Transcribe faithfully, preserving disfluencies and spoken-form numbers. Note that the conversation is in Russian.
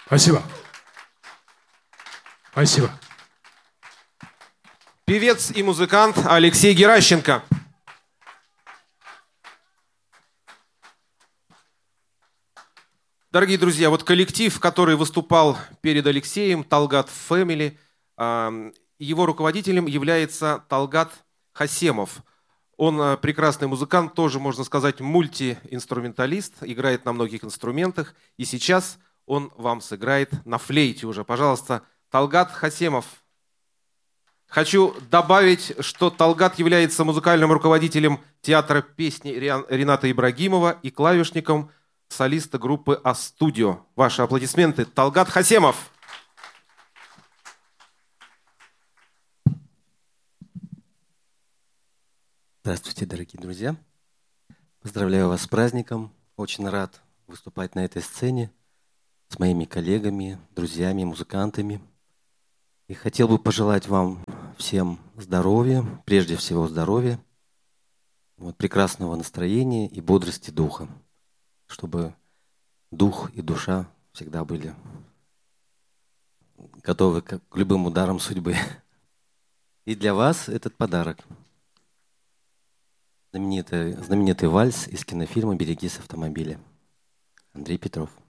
Спасибо. Спасибо. Певец и музыкант Алексей Геращенко. Дорогие друзья, вот коллектив, который выступал перед Алексеем, Талгат Фэмили, его руководителем является Талгат Хасемов. Он прекрасный музыкант, тоже, можно сказать, мультиинструменталист, играет на многих инструментах. И сейчас он вам сыграет на флейте уже. Пожалуйста, Талгат Хасемов. Хочу добавить, что Талгат является музыкальным руководителем театра песни Рената Ибрагимова и клавишником солиста группы А-студио. Ваши аплодисменты. Талгат Хасемов. Здравствуйте, дорогие друзья. Поздравляю вас с праздником. Очень рад выступать на этой сцене с моими коллегами, друзьями, музыкантами. И хотел бы пожелать вам всем здоровья, прежде всего здоровья, вот, прекрасного настроения и бодрости духа, чтобы дух и душа всегда были готовы к любым ударам судьбы. И для вас этот подарок. Знаменитый, знаменитый вальс из кинофильма «Берегись автомобиля». Андрей Петров.